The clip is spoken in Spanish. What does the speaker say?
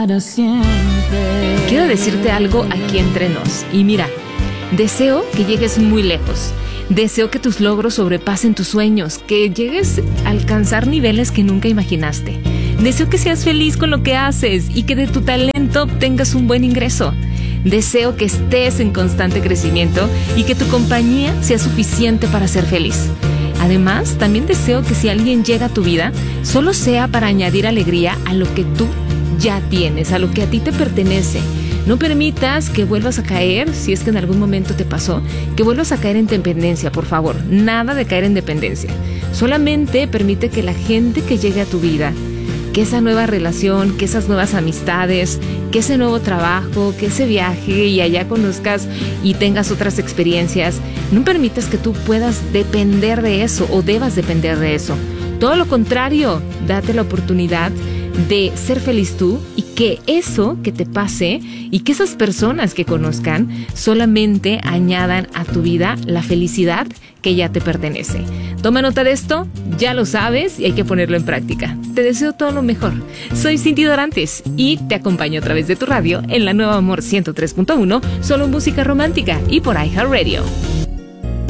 Quiero decirte algo aquí entre nos. Y mira, deseo que llegues muy lejos. Deseo que tus logros sobrepasen tus sueños, que llegues a alcanzar niveles que nunca imaginaste. Deseo que seas feliz con lo que haces y que de tu talento obtengas un buen ingreso. Deseo que estés en constante crecimiento y que tu compañía sea suficiente para ser feliz. Además, también deseo que si alguien llega a tu vida, solo sea para añadir alegría a lo que tú ya tienes, a lo que a ti te pertenece. No permitas que vuelvas a caer, si es que en algún momento te pasó, que vuelvas a caer en dependencia, por favor. Nada de caer en dependencia. Solamente permite que la gente que llegue a tu vida, que esa nueva relación, que esas nuevas amistades, que ese nuevo trabajo, que ese viaje y allá conozcas y tengas otras experiencias, no permitas que tú puedas depender de eso o debas depender de eso. Todo lo contrario, date la oportunidad de ser feliz tú y que eso que te pase y que esas personas que conozcan solamente añadan a tu vida la felicidad que ya te pertenece. Toma nota de esto, ya lo sabes y hay que ponerlo en práctica. Te deseo todo lo mejor. Soy Cindy Dorantes y te acompaño a través de tu radio en la Nueva Amor 103.1, solo música romántica y por iHeartRadio.